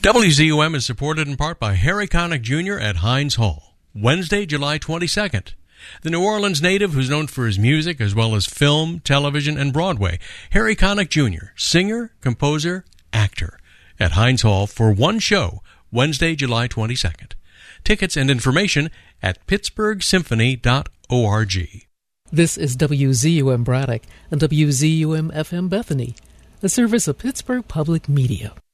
WZUM is supported in part by Harry Connick Jr. at Heinz Hall, Wednesday, July 22nd. The New Orleans native who's known for his music as well as film, television, and Broadway, Harry Connick Jr., singer, composer, actor, at Heinz Hall for one show, Wednesday, July 22nd. Tickets and information at pittsburghsymphony.org. This is WZUM Braddock and WZUM FM Bethany, a service of Pittsburgh Public Media.